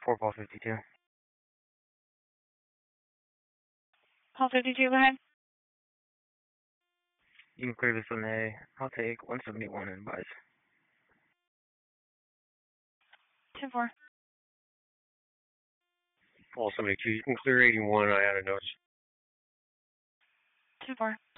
4 ball 52. Paul 52, go ahead. You can clear this on A. I'll take 171 and advise. 10-4. Ball 72, you can clear 81. I had a notice. 10-4.